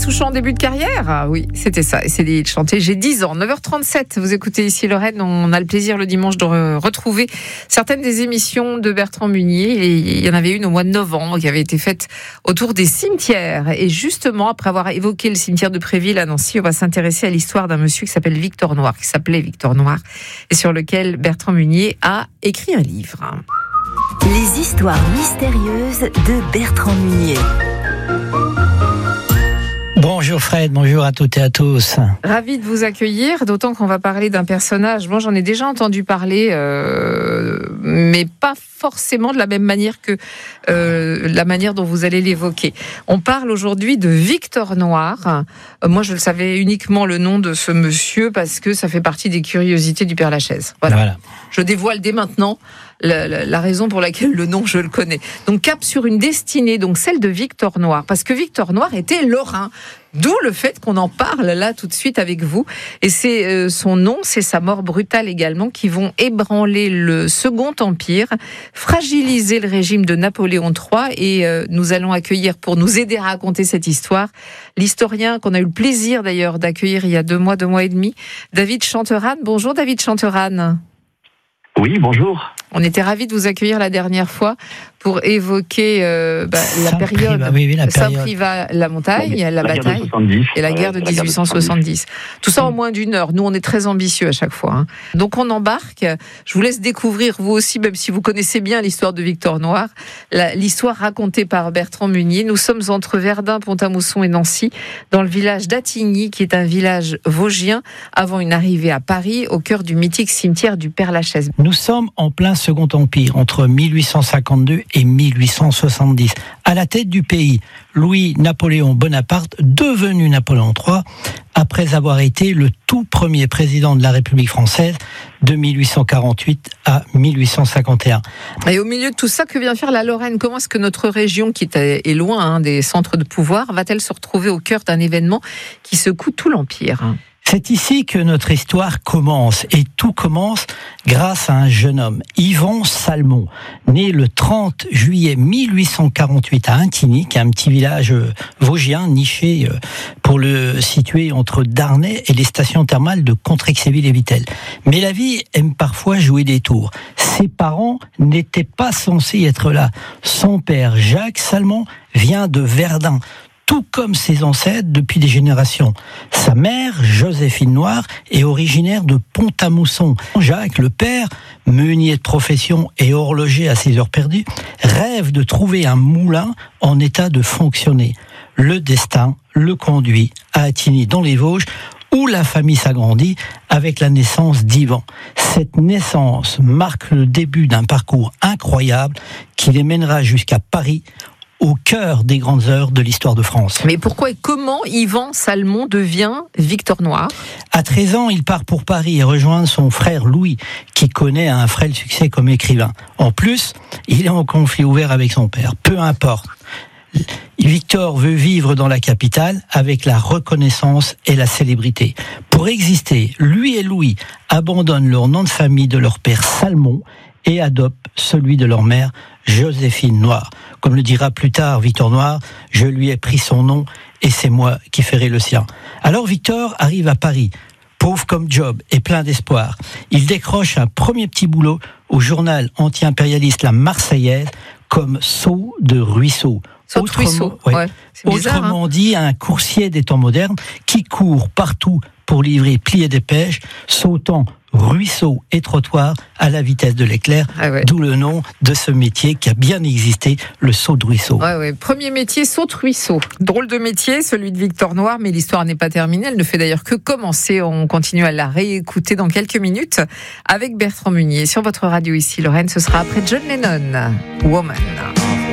touchant début de carrière. Ah oui, c'était ça. Et c'est de chanter J'ai 10 ans. 9h37, vous écoutez ici Lorraine. On a le plaisir le dimanche de retrouver certaines des émissions de Bertrand Munier. Et il y en avait une au mois de novembre qui avait été faite autour des cimetières. Et justement, après avoir évoqué le cimetière de Préville à Nancy, on va s'intéresser à l'histoire d'un monsieur qui s'appelait Victor Noir, et sur lequel Bertrand Munier a écrit un livre. Les histoires mystérieuses de Bertrand Munier. Bonjour Fred, bonjour à toutes et à tous. Ravi de vous accueillir, d'autant qu'on va parler d'un personnage. Moi, j'en ai déjà entendu parler, mais pas forcément de la même manière que la manière dont vous allez l'évoquer. On parle aujourd'hui de Victor Noir. Moi, je le savais uniquement le nom de ce monsieur parce que ça fait partie des curiosités du Père Lachaise. Voilà. Je dévoile dès maintenant la raison pour laquelle le nom, je le connais. Donc, cap sur une destinée, donc celle de Victor Noir, parce que Victor Noir était lorrain. D'où le fait qu'on en parle là tout de suite avec vous. Et c'est son nom, c'est sa mort brutale également, qui vont ébranler le Second Empire, fragiliser le régime de Napoléon III. Et nous allons accueillir, pour nous aider à raconter cette histoire, l'historien qu'on a eu le plaisir d'ailleurs d'accueillir il y a 2 mois et demi, David Chanterane. Bonjour David Chanterane. Oui, bonjour. On était ravis de vous accueillir la dernière fois pour évoquer la période Saint-Privat, la montagne, la bataille et la guerre de 1870. Tout ça en moins d'1 heure. Nous, on est très ambitieux à chaque fois. Donc, on embarque. Je vous laisse découvrir, vous aussi, même si vous connaissez bien l'histoire de Victor Noir, l'histoire racontée par Bertrand Munier. Nous sommes entre Verdun, Pont-à-Mousson et Nancy, dans le village d'Attigny, qui est un village vosgien, avant une arrivée à Paris, au cœur du mythique cimetière du Père Lachaise. Nous sommes en plein Second Empire, entre 1852 et 1870. À la tête du pays, Louis-Napoléon Bonaparte, devenu Napoléon III, après avoir été le tout premier président de la République française de 1848 à 1851. Et au milieu de tout ça, que vient faire la Lorraine ? Comment est-ce que notre région, qui est loin des centres de pouvoir, va-t-elle se retrouver au cœur d'un événement qui secoue tout l'Empire ? C'est ici que notre histoire commence, et tout commence grâce à un jeune homme, Yvon Salmon, né le 30 juillet 1848 à Attigny, qui est un petit village vosgien niché pour le situer entre Darney et les stations thermales de Contrexéville et Vittel. Mais la vie aime parfois jouer des tours. Ses parents n'étaient pas censés être là. Son père, Jacques Salmon, vient de Verdun, tout comme ses ancêtres depuis des générations. Sa mère, Joséphine Noir, est originaire de Pont-à-Mousson. Jacques, le père, meunier de profession et horloger à ses heures perdues, rêve de trouver un moulin en état de fonctionner. Le destin le conduit à Attigny, dans les Vosges, où la famille s'agrandit avec la naissance d'Yvan. Cette naissance marque le début d'un parcours incroyable qui les mènera jusqu'à Paris, au cœur des grandes heures de l'histoire de France. Mais pourquoi et comment Yvon Salmon devient Victor Noir ? À 13 ans, il part pour Paris et rejoint son frère Louis, qui connaît un frêle succès comme écrivain. En plus, il est en conflit ouvert avec son père. Peu importe. Victor veut vivre dans la capitale avec la reconnaissance et la célébrité. Pour exister, lui et Louis abandonnent leur nom de famille de leur père Salmon et adoptent celui de leur mère, Joséphine Noir. Comme le dira plus tard Victor Noir, je lui ai pris son nom et c'est moi qui ferai le sien. Alors Victor arrive à Paris, pauvre comme job et plein d'espoir. Il décroche un premier petit boulot au journal anti-impérialiste La Marseillaise comme sceau de ruisseau. Autrement dit, un coursier des temps modernes qui court partout pour livrer plis et dépêches, sautant ruisseau et trottoir à la vitesse de l'éclair, d'où le nom de ce métier qui a bien existé, le saut de ruisseau. Premier métier, saut de ruisseau. Drôle de métier, celui de Victor Noir, mais l'histoire n'est pas terminée, elle ne fait d'ailleurs que commencer. On continue à la réécouter dans quelques minutes avec Bertrand Munier. Sur votre radio ici, Lorraine, ce sera après John Lennon, Woman.